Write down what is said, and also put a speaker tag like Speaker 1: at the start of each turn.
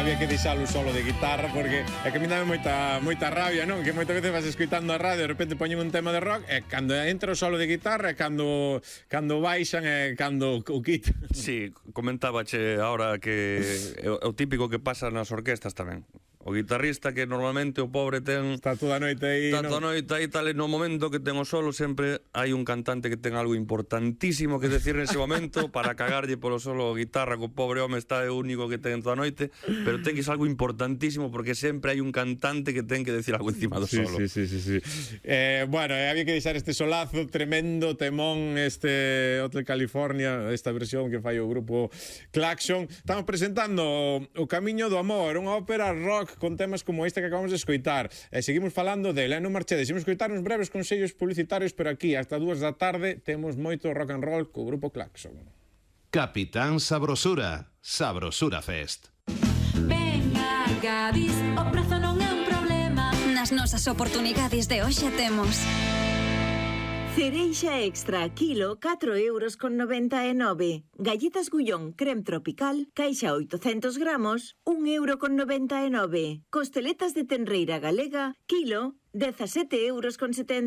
Speaker 1: había que deixalo solo de guitarra porque é que a mí dame moita rabia, non? Que moitas veces vas escoitando a radio, de repente poñen un tema de rock e cando entra o solo de guitarra, cando baixan e cando o quitan.
Speaker 2: Sí, comentábache ahora que é o típico que pasa nas orquestas tamén. O guitarrista que normalmente o pobre ten...
Speaker 1: Está toda a noite aí,
Speaker 2: Está toda a noite aí, tal, e no momento que ten o solo sempre hai un cantante que ten algo importantísimo que decir nese momento para cagarlle polo solo a guitarra, que o pobre home está o único que ten toda a noite, pero ten que ser algo importantísimo porque sempre hai un cantante que ten que decir algo encima do solo.
Speaker 1: Sí. Bueno, había que deixar este solazo tremendo, temón, este Hotel California, esta versión que fai o grupo Claxon. Estamos presentando O Camiño do Amor, unha ópera rock con temas como este que acabamos de escoitar. Seguimos falando de Leno Marchedes. Imos escoitar uns breves consellos publicitarios, pero aquí, hasta 2 da tarde, temos moito rock and roll co grupo Claxon.
Speaker 3: Capitán Sabrosura, Sabrosura Fest.
Speaker 4: Venga, Gadis, o prezo non é un problema.
Speaker 5: Nas nosas oportunidades de hoxe temos
Speaker 6: cereixa extra, kilo, 4,99 €. Galletas Gullón, creme tropical, caixa 800 gramos, 1,99 €. Costeletas de tenreira galega, kilo, 17,70 €.